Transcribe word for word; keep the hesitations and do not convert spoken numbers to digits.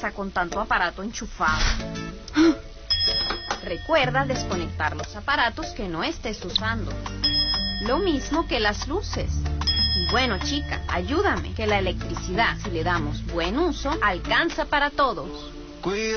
casa con tanto aparato enchufado. Recuerda desconectar los aparatos que no estés usando. Lo mismo que las luces. Y bueno, chica, ayúdame, que la electricidad, si le damos buen uso, alcanza para todos. Cuida.